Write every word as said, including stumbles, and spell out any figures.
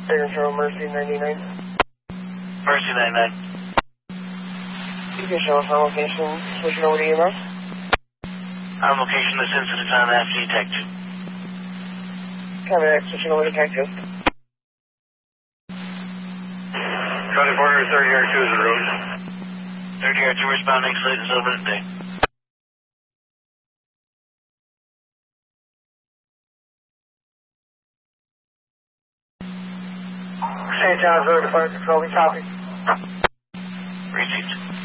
Control Mercy ninety-nine. Mercy ninety-nine. You can show us our location, switching over to E M S. On location, this incident on F D Tech two. Copy that, switching over to Tech two. twenty-four thirty R two is the road. thirty R two responding, slate is over today. Saint John's Road, Fire Control, we copy. Received.